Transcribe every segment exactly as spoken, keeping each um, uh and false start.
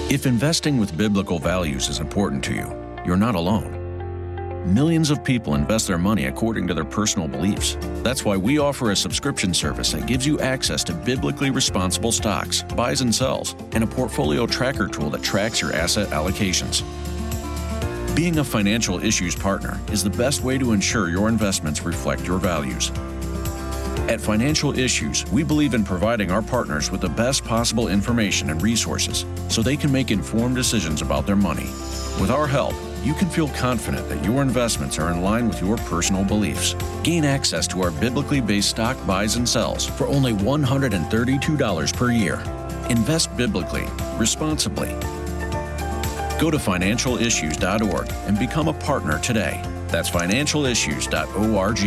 If investing with biblical values is important to you, you're not alone. Millions of people invest their money according to their personal beliefs. That's why we offer a subscription service that gives you access to biblically responsible stocks, buys and sells, and a portfolio tracker tool that tracks your asset allocations. Being a Financial Issues partner is the best way to ensure your investments reflect your values. At Financial Issues, we believe in providing our partners with the best possible information and resources so they can make informed decisions about their money. With our help, you can feel confident that your investments are in line with your personal beliefs. Gain access to our biblically based stock buys and sells for only one hundred thirty-two dollars per year. Invest biblically, responsibly. Go to financial issues dot org and become a partner today. That's financial issues dot org.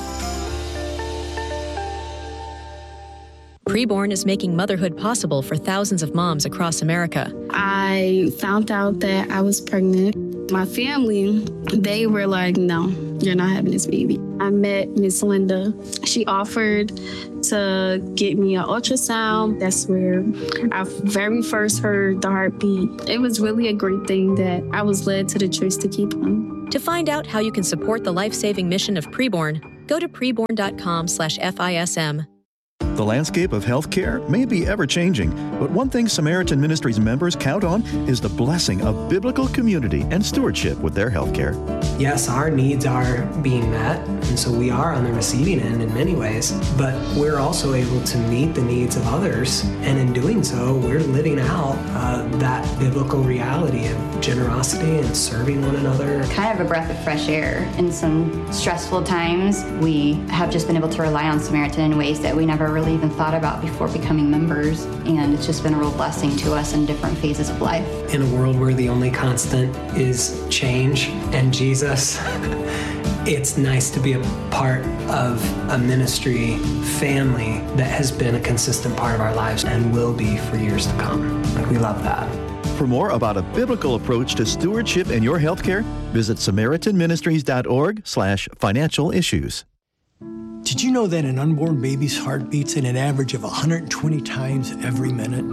Preborn is making motherhood possible for thousands of moms across America. I found out that I was pregnant. My family, they were like, no, you're not having this baby. I met Miss Linda. She offered to get me an ultrasound. That's where I very first heard the heartbeat. It was really a great thing that I was led to the choice to keep him. To find out how you can support the life-saving mission of Preborn, go to preborn.com slash FISM. The landscape of healthcare may be ever-changing, but one thing Samaritan Ministries members count on is the blessing of biblical community and stewardship with their healthcare. Yes, our needs are being met, and so we are on the receiving end in many ways, but we're also able to meet the needs of others, and in doing so, we're living out uh, that biblical reality of generosity and serving one another. Kind of a breath of fresh air. In some stressful times, we have just been able to rely on Samaritan in ways that we never really even thought about before becoming members, and it's just been a real blessing to us in different phases of life. In a world where the only constant is change and Jesus, it's nice to be a part of a ministry family that has been a consistent part of our lives and will be for years to come. Like, we love that. For more about a biblical approach to stewardship in your healthcare, visit samaritan ministries dot org slash financial issues. Did you know that an unborn baby's heart beats at an average of one hundred twenty times every minute?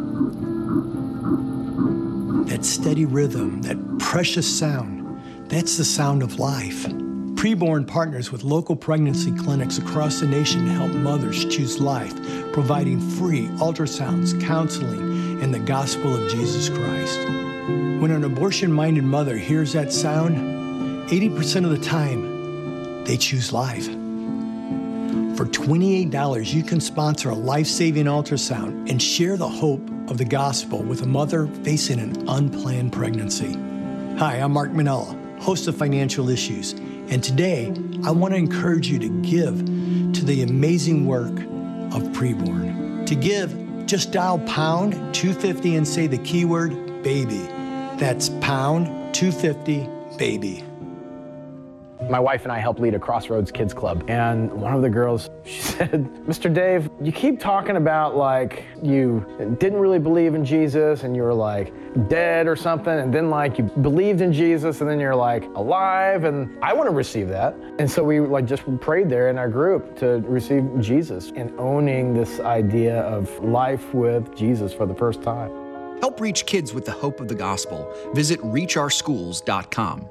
That steady rhythm, that precious sound, that's the sound of life. Preborn partners with local pregnancy clinics across the nation to help mothers choose life, providing free ultrasounds, counseling, and the gospel of Jesus Christ. When an abortion-minded mother hears that sound, eighty percent of the time, they choose life. For twenty-eight dollars, you can sponsor a life-saving ultrasound and share the hope of the gospel with a mother facing an unplanned pregnancy. Hi, I'm Mark Manella, host of Financial Issues, and today I want to encourage you to give to the amazing work of Preborn. To give, just dial pound two fifty and say the keyword baby. That's pound two fifty baby. My wife and I help lead a Crossroads Kids Club, and one of the girls, she said, Mister Dave, you keep talking about like you didn't really believe in Jesus and you were like dead or something, and then like you believed in Jesus and then you're like alive, and I want to receive that. And so we like just prayed there in our group to receive Jesus and owning this idea of life with Jesus for the first time. Help reach kids with the hope of the gospel. Visit reach our schools dot com.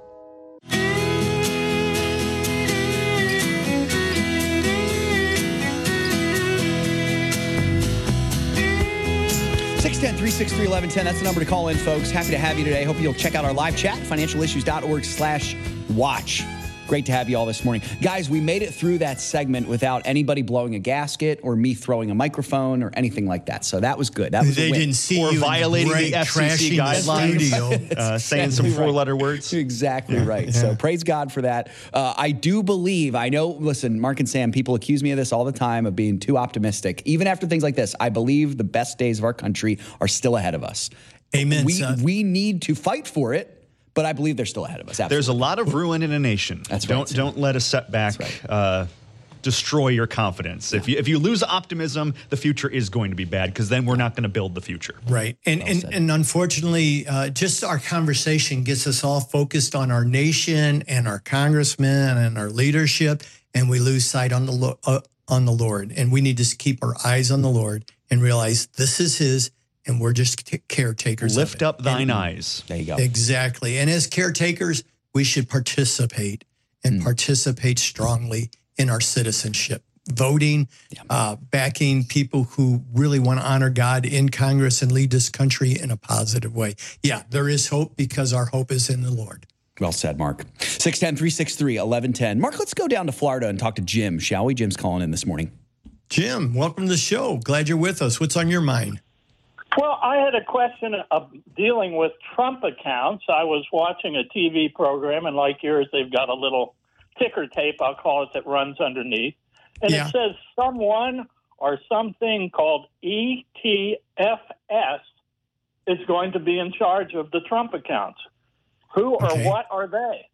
six one zero, three six three, one one one zero. That's the number to call in, folks. Happy to have you today. Hope you'll check out our live chat, financial issues dot org slash watch. Great to have you all this morning. Guys, we made it through that segment without anybody blowing a gasket or me throwing a microphone or anything like that. So that was good. That was they a win. didn't see or you violating the F C C guidelines, uh, saying some four-letter right. words. Exactly yeah. right. Yeah. So praise God for that. Uh, I do believe, I know, listen, Mark and Sam, people accuse me of this all the time, of being too optimistic. Even after things like this, I believe the best days of our country are still ahead of us. Amen, We, son. we need to fight for it. But I believe they're still ahead of us. Absolutely. There's a lot of ruin in a nation. That's don't, right. Sam. Don't let a setback right. uh, destroy your confidence. Yeah. If you if you lose optimism, the future is going to be bad, because then we're not going to build the future. Right. And well and, and unfortunately, uh, just our conversation gets us all focused on our nation and our congressmen and our leadership, and we lose sight on the lo- uh, on the Lord. And we need to keep our eyes on the Lord and realize this is his and we're just t- caretakers. Lift of it. up thine and, eyes. There you go. Exactly. And as caretakers, we should participate and mm. participate strongly in our citizenship. Voting, yeah. uh, backing people who really want to honor God in Congress and lead this country in a positive way. Yeah, there is hope because our hope is in the Lord. Well said, Mark. six one zero, three six three, one one one zero. Mark, let's go down to Florida and talk to Jim, shall we? Jim's calling in this morning. Jim, welcome to the show. Glad you're with us. What's on your mind? Well, I had a question of dealing with Trump accounts. I was watching a T V program, and like yours, they've got a little ticker tape, I'll call it, that runs underneath. And yeah. it says someone or something called E T F S is going to be in charge of the Trump accounts. Who or okay. what are they?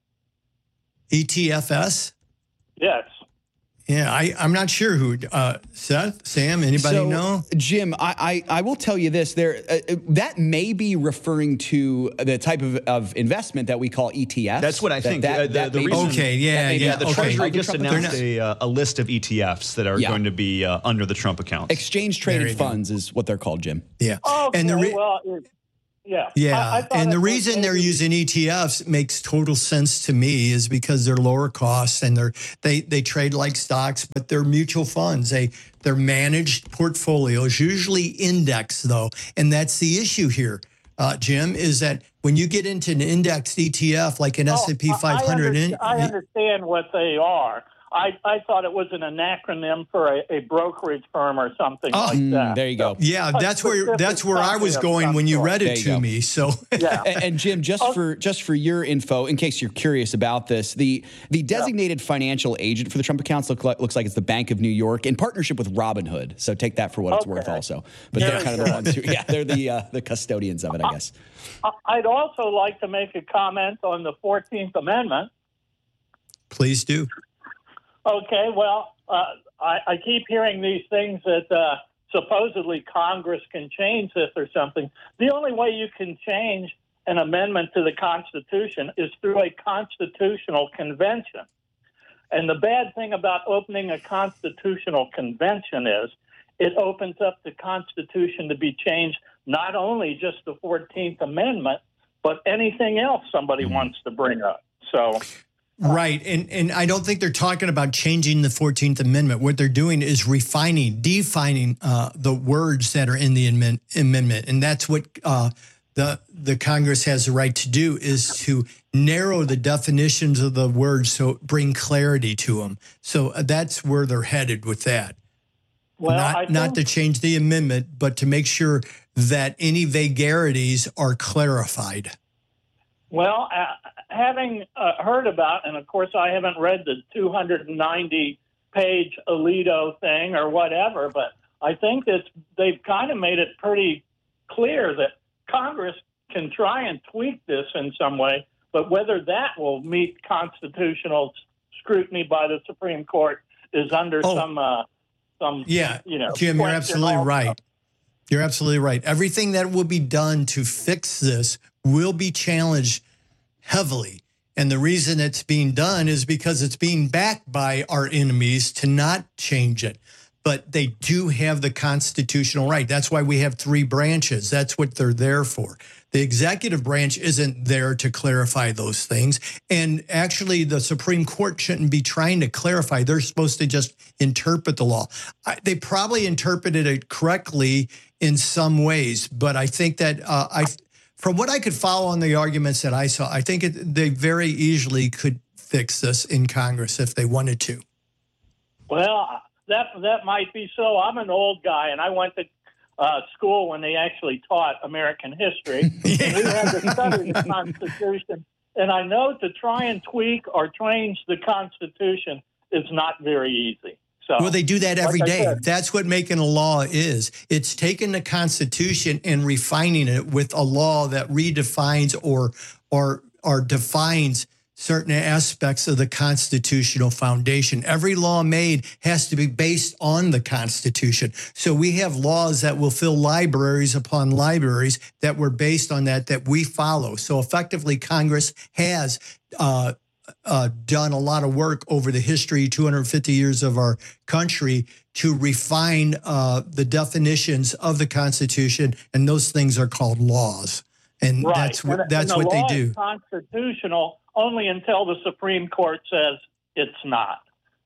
E T F S? Yes. Yeah, I, I'm not sure who. Uh, Seth, Sam, anybody so, know? Jim, I, I, I will tell you this. There, uh, that may be referring to the type of, of investment that we call E T Fs. That's what I think. That, uh, the, that the reason, okay, yeah, yeah. The okay. Treasury just announced a, uh, a list of E T Fs that are yeah. going to be uh, under the Trump accounts. Exchange-traded funds go. is what they're called, Jim. Yeah. Okay, and the re- well, yeah. Yeah, I, I and the was reason they're using E T Fs makes total sense to me is because they're lower costs and they're they they trade like stocks, but they're mutual funds. They they're managed portfolios, usually index though, and that's the issue here, uh, Jim. Is that when you get into an indexed E T F like an oh, S and P five hundred, I, under, I understand what they are. I, I thought it was an acronym for a, a brokerage firm or something oh, like that. There you go. Yeah, that's where that's where I was going when you read it to go. me. So, yeah. and, and Jim, just okay. for just for your info, in case you're curious about this, the the designated yeah. financial agent for the Trump accounts look like, looks like it's the Bank of New York in partnership with Robinhood. So take that for what it's okay. worth, also. But yeah, they're kind of the ones who, yeah, they're the uh, the custodians of it, I guess. I'd also like to make a comment on the fourteenth Amendment. Please do. Okay, well, uh, I, I keep hearing these things that uh, supposedly Congress can change this or something. The only way you can change an amendment to the Constitution is through a constitutional convention. And the bad thing about opening a constitutional convention is it opens up the Constitution to be changed, not only just the fourteenth Amendment, but anything else somebody mm-hmm. wants to bring up. So... Right. And and I don't think they're talking about changing the fourteenth Amendment. What they're doing is refining, defining uh, the words that are in the amend- amendment. And that's what uh, the the Congress has the right to do, is to narrow the definitions of the words so bring clarity to them. So that's where they're headed with that. Well, not, I think- not to change the amendment, but to make sure that any vagaries are clarified. Well, uh, having uh, heard about, and of course I haven't read the two hundred ninety page Alito thing or whatever, but I think that they've kind of made it pretty clear that Congress can try and tweak this in some way, but whether that will meet constitutional scrutiny by the Supreme Court is under oh, some, uh, some, yeah, you know. Jim, you're absolutely also. right. You're absolutely right. Everything that will be done to fix this will be challenged heavily. And the reason it's being done is because it's being backed by our enemies to not change it. But they do have the constitutional right. That's why we have three branches. That's what they're there for. The executive branch isn't there to clarify those things. And actually, the Supreme Court shouldn't be trying to clarify. They're supposed to just interpret the law. They probably interpreted it correctly in some ways, but I think that uh, I, from what I could follow on the arguments that I saw, I think it, they very easily could fix this in Congress if they wanted to. Well, that that might be so. I'm an old guy, and I went to uh, school when they actually taught American history. Yeah. And we had to study the Constitution. And I know to try and tweak or change the Constitution is not very easy. So, well, they do that every like day. said, That's what making a law is. It's taking the Constitution and refining it with a law that redefines or or or defines certain aspects of the constitutional foundation. Every law made has to be based on the Constitution. So we have laws that will fill libraries upon libraries that were based on that, that we follow. So effectively, Congress has uh, uh, done a lot of work over the history, two hundred fifty years of our country, to refine uh, the definitions of the Constitution, and those things are called laws. And right. that's what and, that's and the what they law do. Is constitutional only until the Supreme Court says it's not.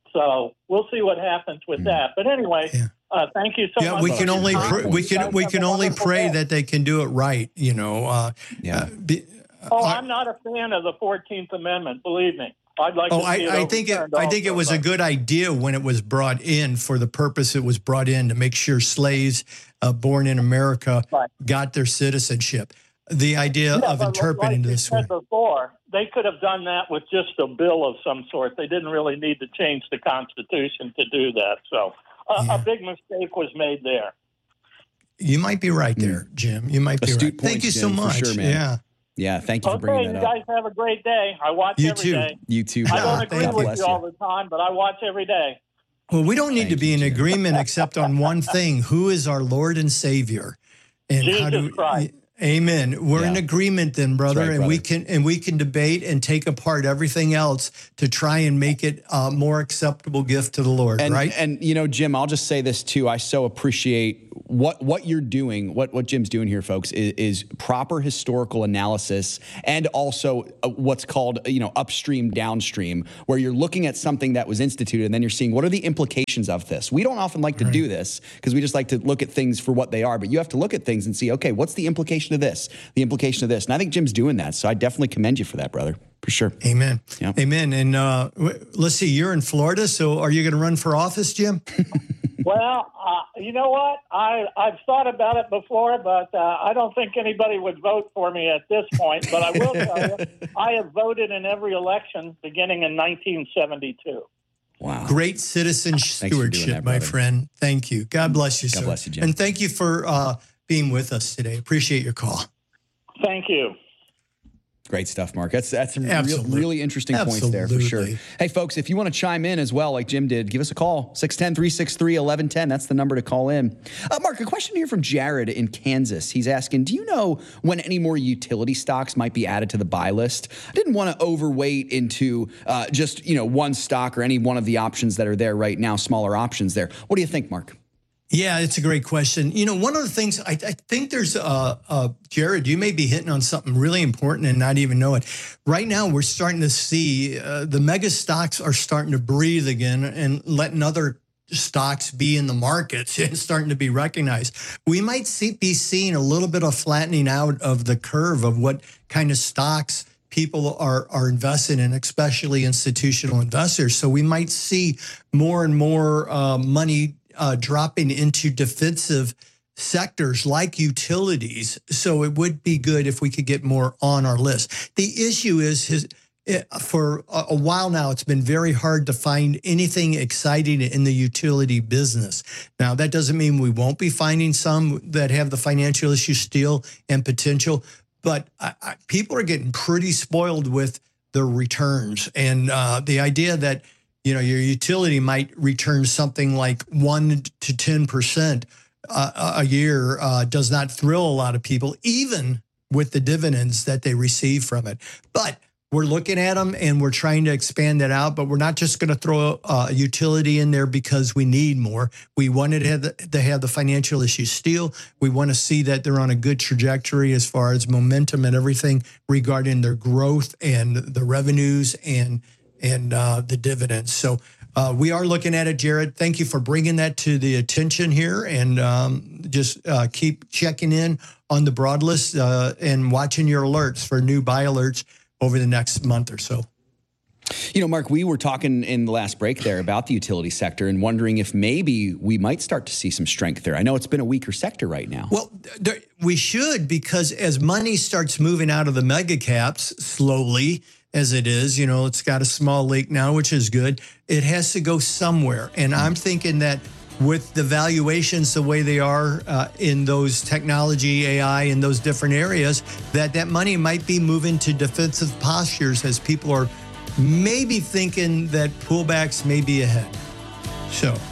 So we'll see what happens with mm. that. But anyway, yeah. uh, thank you so yeah, much. we can only pr- we can we can only pray day. that they can do it right. You know. Uh, yeah. Uh, be, oh, uh, I'm not a fan of the fourteenth Amendment. Believe me. I'd like oh, to see I, it I think it. also, I think it was but. a good idea when it was brought in for the purpose it was brought in, to make sure slaves uh, born in America right. got their citizenship. The idea yeah, of interpreting like this you way. said before, they could have done that with just a bill of some sort. They didn't really need to change the Constitution to do that. So uh, yeah. a big mistake was made there. You might be right there, Jim. You might be Astute right. Points, Thank you Jim, so much. For sure, man. Yeah. Yeah, thank you okay, for bringing that up. Okay, you guys have a great day. I watch you every too. day. You too. I don't agree God with bless you all the time, but I watch every day. Well, we don't need Thank to be you, in Jim. agreement except on one thing: who is our Lord and Savior, and Jesus how do? Christ. Amen. We're Yeah. in agreement then, brother, right, and brother. we can and we can debate and take apart everything else to try and make it a more acceptable gift to the Lord, and, right? And you know, Jim, I'll just say this too. I so appreciate what what you're doing. What what Jim's doing here, folks, is, is proper historical analysis, and also uh, what's called you know upstream, downstream, where you're looking at something that was instituted, and then you're seeing what are the implications of this. We don't often like to right. do this because we just like to look at things for what they are, but you have to look at things and see, okay, what's the implication of this, the implication of this, and I think Jim's doing that. So I definitely commend you for that, brother. For sure. Amen. Yeah. Amen. And uh, let's see, you're in Florida, so are you going to run for office, Jim? Well, uh, you know what? I, I've thought about it before, but uh, I don't think anybody would vote for me at this point. But I will tell you, I have voted in every election beginning in nineteen seventy-two. Wow. Great citizen stewardship, that, my brother. friend. Thank you. God bless you, God sir. bless you, Jim. And thank you for uh, being with us today. Appreciate your call. Thank you. Great stuff, Mark. That's that's some real, Absolutely. really interesting Absolutely. points there for sure. Hey, folks, if you want to chime in as well, like Jim did, give us a call. six one zero, three six three, one one one zero. That's the number to call in. Uh, Mark, a question here from Jared in Kansas. He's asking, do you know when any more utility stocks might be added to the buy list? I didn't want to overweight into uh, just, you know, one stock or any one of the options that are there right now, smaller options there. What do you think, Mark? Yeah, it's a great question. You know, one of the things I, I think there's, uh, uh, Jared, you may be hitting on something really important and not even know it. Right now, we're starting to see uh, the mega stocks are starting to breathe again and letting other stocks be in the markets and starting to be recognized. We might see, be seeing a little bit of flattening out of the curve of what kind of stocks people are are invested in, especially institutional investors. So we might see more and more uh, money Uh, dropping into defensive sectors like utilities. So it would be good if we could get more on our list. The issue is his, it, for a, a while now, it's been very hard to find anything exciting in the utility business. Now, that doesn't mean we won't be finding some that have the financial issue still and potential, but I, I, people are getting pretty spoiled with the returns. And uh, the idea that you know, your utility might return something like one to ten percent uh, a year uh, does not thrill a lot of people, even with the dividends that they receive from it. But we're looking at them and we're trying to expand that out, but we're not just going to throw a, a utility in there because we need more. We wanted to have the, to have the financial issues still. We want to see that they're on a good trajectory as far as momentum and everything regarding their growth and the revenues and and uh, the dividends. So uh, we are looking at it, Jared. Thank you for bringing that to the attention here, and um, just uh, keep checking in on the broad list uh, and watching your alerts for new buy alerts over the next month or so. You know, Mark, we were talking in the last break there about the utility sector and wondering if maybe we might start to see some strength there. I know it's been a weaker sector right now. Well, there, we should, because as money starts moving out of the mega caps slowly, as it is, you know, it's got a small leak now, which is good. It has to go somewhere. And I'm thinking that with the valuations the way they are uh, in those technology, A I, in those different areas, that that money might be moving to defensive postures as people are maybe thinking that pullbacks may be ahead. So